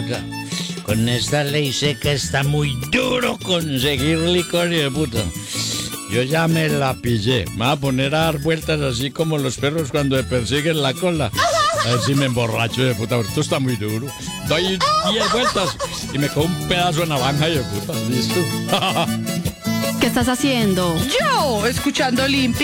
puta. Con esta ley seca está muy duro conseguir licor, hijo de puta. Yo ya me la pillé. Me voy a poner a dar vueltas así como los perros cuando me persiguen la cola. A ver si me emborracho, hijo de puta, porque esto está muy duro. Doy 10 vueltas y me cojo un pedazo de naranja, hijo de puta. ¿Listo? ¿Qué estás haciendo? Yo, escuchando Limpia.